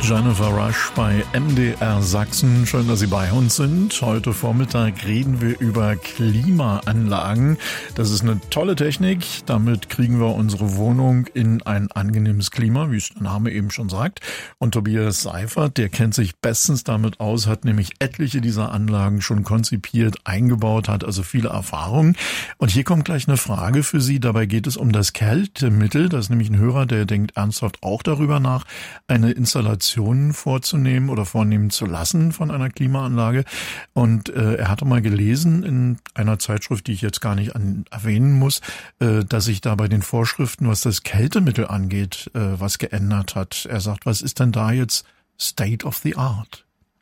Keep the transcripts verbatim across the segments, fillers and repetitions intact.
Jennifer Rush bei M D R Sachsen. Schön, dass Sie bei uns sind. Heute Vormittag reden wir über Klimaanlagen. Das ist eine tolle Technik. Damit kriegen wir unsere Wohnung in ein angenehmes Klima, wie es der Name eben schon sagt. Und Tobias Seifert, der kennt sich bestens damit aus, hat nämlich etliche dieser Anlagen schon konzipiert, eingebaut, hat also viele Erfahrungen. Und hier kommt gleich eine Frage für Sie. Dabei geht es um das Kältemittel. Das ist nämlich ein Hörer, der denkt ernsthaft auch darüber nach, eine Installation vorzunehmen oder vornehmen zu lassen von einer Klimaanlage. Und äh, er hatte mal gelesen in einer Zeitschrift, die ich jetzt gar nicht an, erwähnen muss, äh, dass sich da bei den Vorschriften, was das Kältemittel angeht, äh, was geändert hat. Er sagt, was ist denn da jetzt State of the Art?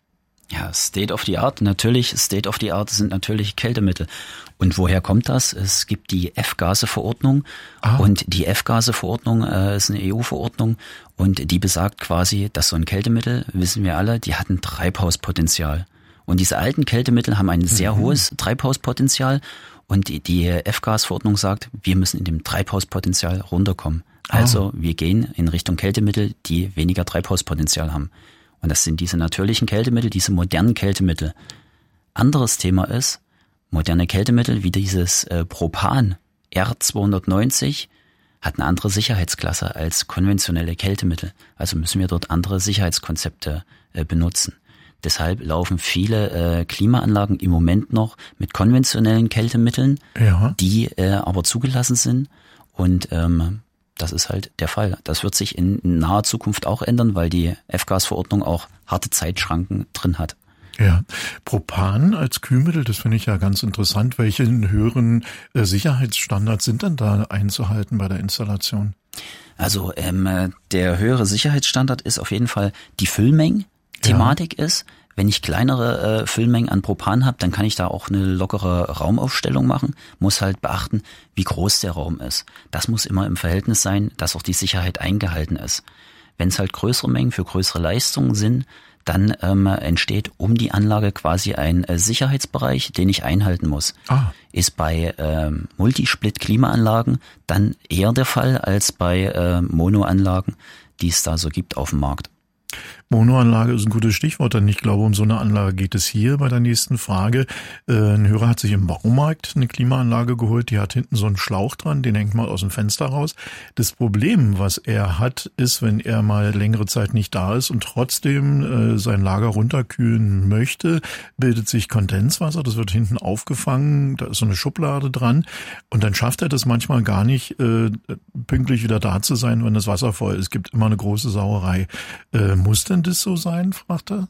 Ja, State of the Art, natürlich, State of the Art sind natürlich Kältemittel. Und woher kommt das? Es gibt die F-Gase-Verordnung ah. und die F-Gase-Verordnung äh, ist eine E U-Verordnung und die besagt quasi, dass so ein Kältemittel, wissen wir alle, die hat ein Treibhauspotenzial. Und diese alten Kältemittel haben ein sehr mhm. hohes Treibhauspotenzial und die, die F-Gas-Verordnung sagt, wir müssen in dem Treibhauspotenzial runterkommen. Also ah. wir gehen in Richtung Kältemittel, die weniger Treibhauspotenzial haben. Und das sind diese natürlichen Kältemittel, diese modernen Kältemittel. Anderes Thema ist, moderne Kältemittel wie dieses äh, Propan R zweihundertneunzig hat eine andere Sicherheitsklasse als konventionelle Kältemittel. Also müssen wir dort andere Sicherheitskonzepte äh, benutzen. Deshalb laufen viele äh, Klimaanlagen im Moment noch mit konventionellen Kältemitteln, ja. die äh, aber zugelassen sind und ähm, das ist halt der Fall. Das wird sich in naher Zukunft auch ändern, weil die F-Gas-Verordnung auch harte Zeitschranken drin hat. Ja, Propan als Kühlmittel, das finde ich ja ganz interessant. Welche höheren äh, Sicherheitsstandards sind denn da einzuhalten bei der Installation? Also ähm, der höhere Sicherheitsstandard ist auf jeden Fall die Füllmengen-Thematik ja. ist. Wenn ich kleinere äh, Füllmengen an Propan habe, dann kann ich da auch eine lockere Raumaufstellung machen. Muss halt beachten, wie groß der Raum ist. Das muss immer im Verhältnis sein, dass auch die Sicherheit eingehalten ist. Wenn es halt größere Mengen für größere Leistungen sind, dann ähm, entsteht um die Anlage quasi ein äh, Sicherheitsbereich, den ich einhalten muss. Ah. Ist bei ähm, Multisplit-Klimaanlagen dann eher der Fall als bei äh, Monoanlagen, die es da so gibt auf dem Markt. Monoanlage ist ein gutes Stichwort, denn ich glaube, um so eine Anlage geht es hier bei der nächsten Frage. Äh, ein Hörer hat sich im Baumarkt eine Klimaanlage geholt, die hat hinten so einen Schlauch dran, den hängt mal aus dem Fenster raus. Das Problem, was er hat, ist, wenn er mal längere Zeit nicht da ist und trotzdem äh, sein Lager runterkühlen möchte, bildet sich Kondenswasser, das wird hinten aufgefangen, da ist so eine Schublade dran und dann schafft er das manchmal gar nicht, äh, pünktlich wieder da zu sein, wenn das Wasser voll ist. Es gibt immer eine große Sauerei. Äh, muss denn das so sein, fragt er?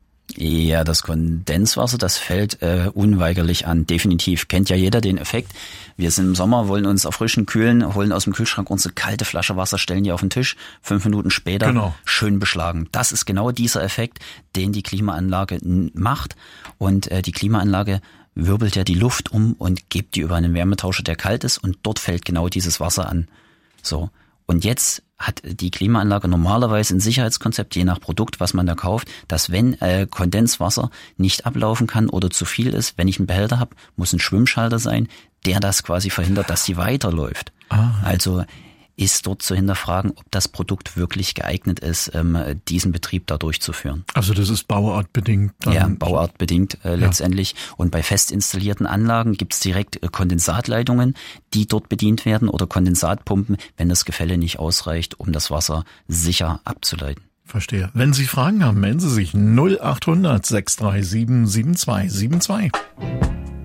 Ja, das Kondenswasser, das fällt äh, unweigerlich an, definitiv. Kennt ja jeder den Effekt. Wir sind im Sommer, wollen uns erfrischen, kühlen, holen aus dem Kühlschrank unsere kalte Flasche Wasser, stellen die auf den Tisch, fünf Minuten später genau. schön beschlagen. Das ist genau dieser Effekt, den die Klimaanlage macht. Und äh, die Klimaanlage wirbelt ja die Luft um und gibt die über einen Wärmetauscher, der kalt ist, und dort fällt genau dieses Wasser an. So. Und jetzt hat die Klimaanlage normalerweise ein Sicherheitskonzept, je nach Produkt, was man da kauft, dass wenn äh, Kondenswasser nicht ablaufen kann oder zu viel ist, wenn ich einen Behälter habe, muss ein Schwimmschalter sein, der das quasi verhindert, dass sie weiterläuft. Ah. Also ist dort zu hinterfragen, ob das Produkt wirklich geeignet ist, ähm, diesen Betrieb da durchzuführen. Also das ist bauartbedingt? Dann ja, bauartbedingt äh, ja. letztendlich. Und bei fest installierten Anlagen gibt's direkt äh, Kondensatleitungen, die dort bedient werden, oder Kondensatpumpen, wenn das Gefälle nicht ausreicht, um das Wasser sicher abzuleiten. Verstehe. Wenn Sie Fragen haben, melden Sie sich null acht hundert sechs drei sieben sieben zwei sieben zwei.